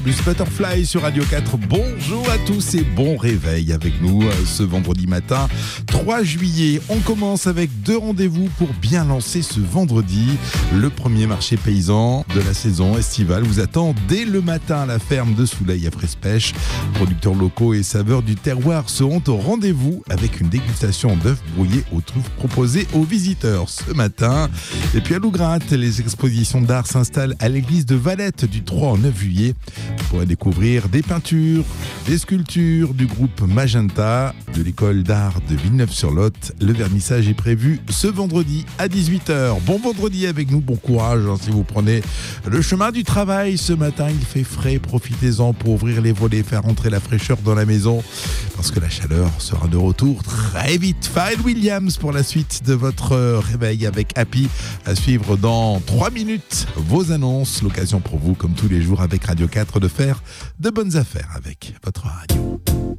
Plus Butterfly sur Radio 4. Bonjour à tous et bon réveil avec nous ce vendredi matin 3 juillet. On commence avec 2 rendez-vous pour bien lancer ce vendredi. Le premier marché paysan de la saison estivale vous attend dès le matin à la ferme de Soulaille à Frespèche. Producteurs locaux et saveurs du terroir seront au rendez-vous avec une dégustation d'œufs brouillés aux truffes proposées aux visiteurs ce matin. Et puis à Lougratte, les expositions d'art s'installent à l'église de Valette du 3 au 9 juillet. Vous pourrez découvrir des peintures, des sculptures du groupe Magenta de l'école d'art de Villeneuve-sur-Lot. Le vernissage est prévu ce vendredi à 18h. Bon vendredi avec nous, bon courage si vous prenez le chemin du travail. Ce matin, il fait frais, profitez-en pour ouvrir les volets, faire entrer la fraîcheur dans la maison parce que la chaleur sera de retour très vite. Pharrell Williams pour la suite de votre réveil avec Happy à suivre dans 3 minutes. Vos annonces, l'occasion pour vous comme tous les jours avec Radio 4 de faire de bonnes affaires avec votre radio.